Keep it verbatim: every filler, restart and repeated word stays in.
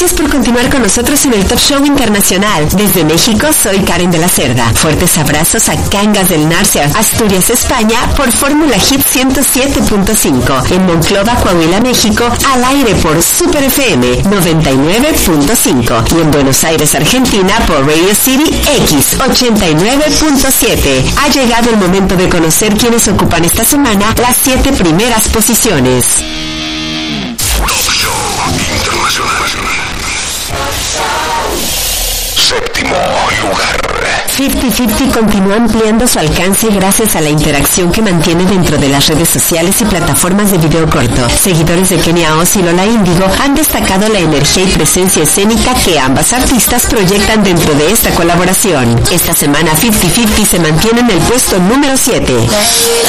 Gracias por continuar con nosotros en el Top Show Internacional. Desde México, soy Karen de la Cerda. Fuertes abrazos a Cangas del Narcia, Asturias, España, por Fórmula Hit ciento siete punto cinco. En Monclova, Coahuila, México, al aire por Super F M noventa y nueve punto cinco. Y en Buenos Aires, Argentina, por Radio City X ochenta y nueve punto siete. Ha llegado el momento de conocer quiénes ocupan esta semana las siete primeras posiciones. Top Show Internacional. Séptimo lugar. cincuenta cincuenta continúa ampliando su alcance gracias a la interacción que mantiene dentro de las redes sociales y plataformas de video corto. Seguidores de Kenia Oz y Lola Índigo han destacado la energía y presencia escénica que ambas artistas proyectan dentro de esta colaboración. Esta semana cincuenta cincuenta se mantiene en el puesto número siete.